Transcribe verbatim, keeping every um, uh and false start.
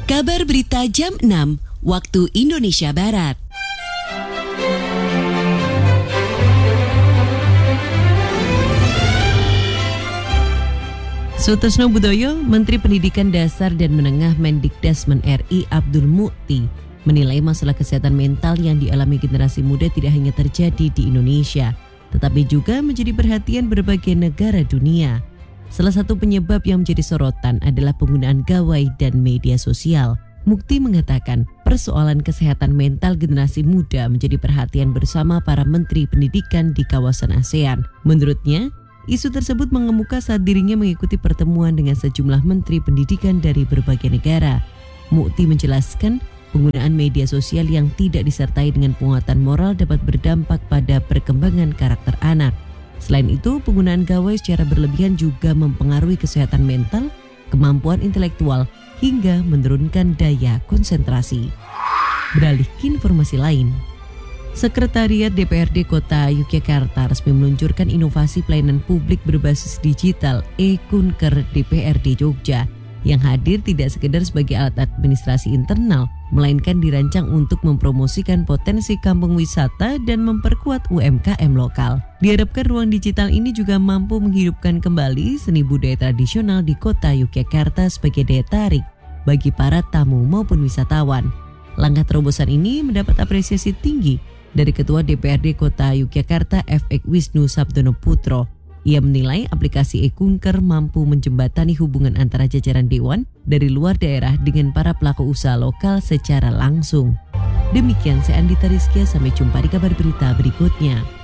Kabar Berita jam enam, waktu Indonesia Barat. Sutresno Budoyo, Menteri Pendidikan Dasar dan Menengah Mendikdasmen R I Abdul Mukti, menilai masalah kesehatan mental yang dialami generasi muda tidak hanya terjadi di Indonesia, tetapi juga menjadi perhatian berbagai negara dunia. Salah satu penyebab yang menjadi sorotan adalah penggunaan gawai dan media sosial. Mukti mengatakan persoalan kesehatan mental generasi muda menjadi perhatian bersama para menteri pendidikan di kawasan ASEAN. Menurutnya, isu tersebut mengemuka saat dirinya mengikuti pertemuan dengan sejumlah menteri pendidikan dari berbagai negara. Mukti menjelaskan penggunaan media sosial yang tidak disertai dengan penguatan moral dapat berdampak pada perkembangan karakter anak. Selain itu, penggunaan gawai secara berlebihan juga mempengaruhi kesehatan mental, kemampuan intelektual, hingga menurunkan daya konsentrasi. Beralih ke informasi lain. Sekretariat D P R D Kota Yogyakarta resmi meluncurkan inovasi pelayanan publik berbasis digital e-Kunker D P R D Jogja yang hadir tidak sekedar sebagai alat administrasi internal, melainkan dirancang untuk mempromosikan potensi kampung wisata dan memperkuat U M K M lokal. Diharapkan ruang digital ini juga mampu menghidupkan kembali seni budaya tradisional di kota Yogyakarta sebagai daya tarik bagi para tamu maupun wisatawan. Langkah terobosan ini mendapat apresiasi tinggi dari Ketua D P R D Kota Yogyakarta F X Wisnu Sabdono Putro. Ia menilai aplikasi e-Kunker mampu menjembatani hubungan antara jajaran dewan dari luar daerah dengan para pelaku usaha lokal secara langsung. Demikian saya Andita Rizkia, sampai jumpa di kabar berita berikutnya.